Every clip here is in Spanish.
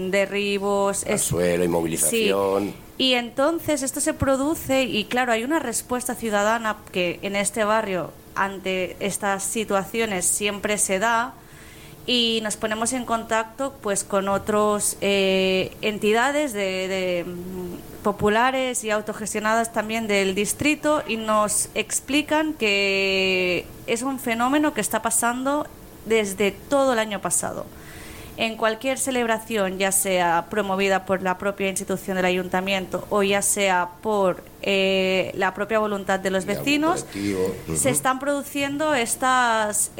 derribos, al suelo, inmovilización. Sí. Y entonces esto se produce y claro, hay una respuesta ciudadana que en este barrio ante estas situaciones siempre se da y nos ponemos en contacto pues con otras entidades populares y autogestionadas también del distrito y nos explican que es un fenómeno que está pasando desde todo el año pasado. En cualquier celebración, ya sea promovida por la propia institución del ayuntamiento o ya sea por la propia voluntad de los vecinos, se están produciendo estas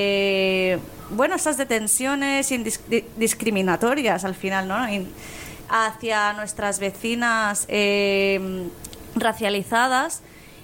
estas detenciones discriminatorias al final, ¿no? Hacia nuestras vecinas racializadas.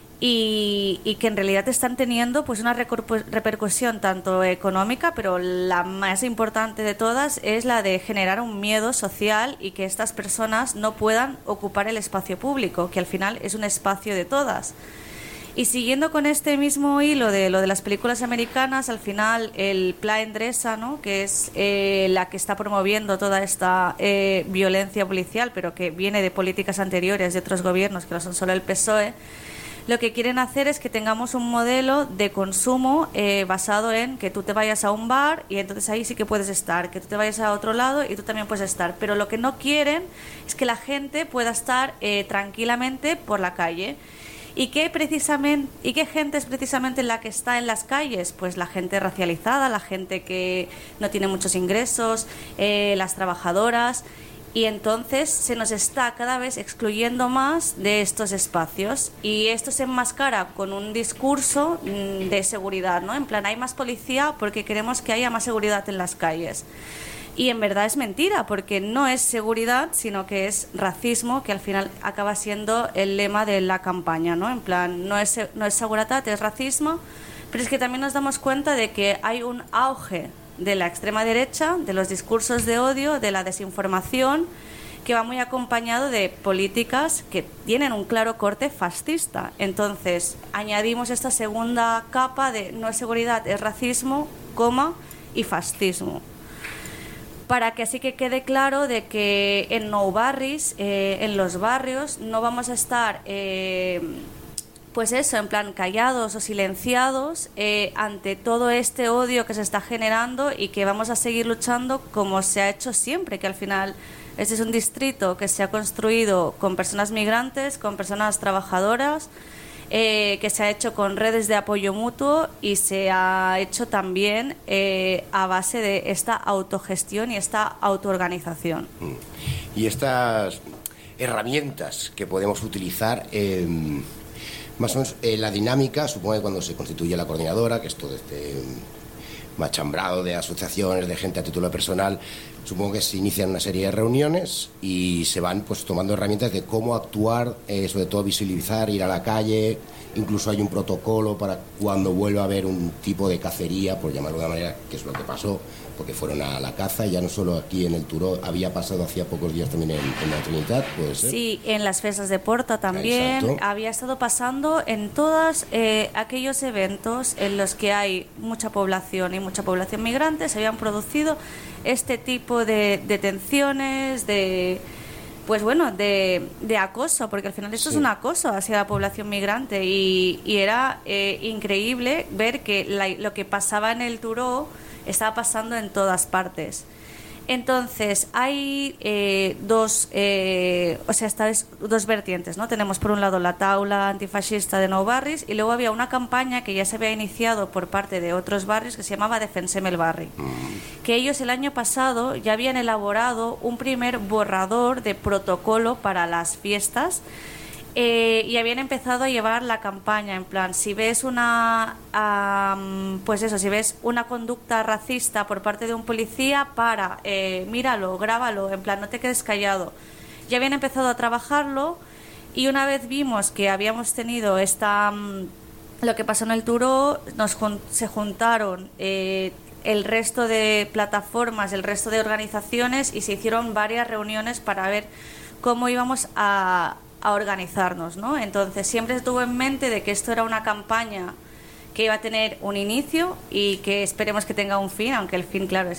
Y que en realidad están teniendo pues una repercusión tanto económica, pero la más importante de todas es la de generar un miedo social y que estas personas no puedan ocupar el espacio público, que al final es un espacio de todas. Y siguiendo con este mismo hilo de lo de las películas americanas, al final el Pla Endresa, ¿no?, que es la que está promoviendo toda esta violencia policial, pero que viene de políticas anteriores de otros gobiernos que no son solo el PSOE, lo que quieren hacer es que tengamos un modelo de consumo basado en que tú te vayas a un bar y entonces ahí sí que puedes estar, que tú te vayas a otro lado y tú también puedes estar. Pero lo que no quieren es que la gente pueda estar tranquilamente por la calle. ¿Y qué gente es precisamente la que está en las calles? Pues la gente racializada, la gente que no tiene muchos ingresos, las trabajadoras. Y entonces se nos está cada vez excluyendo más de estos espacios y esto se enmascara con un discurso de seguridad, ¿no? En plan, hay más policía porque queremos que haya más seguridad en las calles. Y en verdad es mentira, porque no es seguridad, sino que es racismo, que al final acaba siendo el lema de la campaña, ¿no? En plan, no es seguridad, es racismo, pero es que también nos damos cuenta de que hay un auge de la extrema derecha, de los discursos de odio, de la desinformación, que va muy acompañado de políticas que tienen un claro corte fascista. Entonces, añadimos esta segunda capa de no es seguridad, es racismo, y fascismo. Para que así que quede claro de que en nou barris, en los barrios, no vamos a estar pues eso, en plan callados o silenciados ante todo este odio que se está generando y que vamos a seguir luchando como se ha hecho siempre, que al final este es un distrito que se ha construido con personas migrantes, con personas trabajadoras, que se ha hecho con redes de apoyo mutuo y se ha hecho también a base de esta autogestión y esta autoorganización. Y estas herramientas que podemos utilizar... más o menos la dinámica, supongo que cuando se constituye la coordinadora, que es todo este machambrado de asociaciones, de gente a título personal, supongo que se inician una serie de reuniones y se van pues tomando herramientas de cómo actuar, sobre todo visibilizar, ir a la calle, incluso hay un protocolo para cuando vuelva a haber un tipo de cacería, por llamarlo de una manera, que es lo que pasó, porque fueron a la caza, ya no solo aquí en el Turó, había pasado hacía pocos días también en la Trinitat, ¿puede ser? Sí, en las festas de Porta también. Exacto. Había estado pasando en todos aquellos eventos en los que hay mucha población y mucha población migrante, se habían producido este tipo de detenciones, de acoso, porque al final esto es un acoso hacia la población migrante y era increíble ver que lo que pasaba en el Turó estaba pasando en todas partes. Entonces hay dos vertientes, ¿no? Tenemos por un lado la taula antifascista de Nou Barris y luego había una campaña que ya se había iniciado por parte de otros barrios que se llamaba Defensem el Barri, que ellos el año pasado ya habían elaborado un primer borrador de protocolo para las fiestas. Y habían empezado a llevar la campaña en plan, si ves si ves una conducta racista por parte de un policía, míralo, grábalo, en plan, no te quedes callado. Ya habían empezado a trabajarlo y una vez vimos que habíamos tenido lo que pasó en el Turó, se juntaron el resto de plataformas, el resto de organizaciones y se hicieron varias reuniones para ver cómo íbamos a organizarnos, ¿no? Entonces siempre se tuvo en mente de que esto era una campaña que iba a tener un inicio y que esperemos que tenga un fin, aunque el fin, claro,